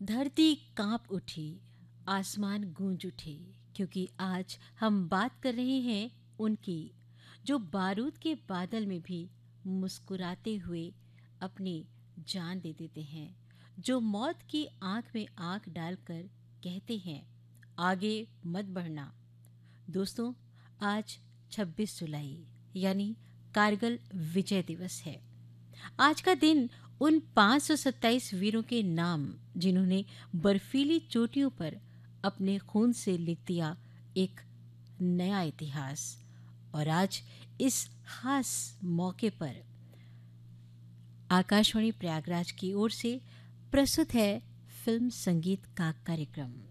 धरती कांप उठी, आसमान गूंज उठे, क्योंकि आज हम बात कर रहे हैं उनकी जो बारूद के बादल में भी मुस्कुराते हुए अपनी जान दे देते हैं, जो मौत की आंख में आंख डालकर कहते हैं आगे मत बढ़ना। दोस्तों, आज 26 जुलाई यानी कारगिल विजय दिवस है। आज का दिन उन 527 वीरों के नाम जिन्होंने बर्फीली चोटियों पर अपने खून से लिख दिया एक नया इतिहास। और आज इस खास मौके पर आकाशवाणी प्रयागराज की ओर से प्रस्तुत है फिल्म संगीत का कार्यक्रम।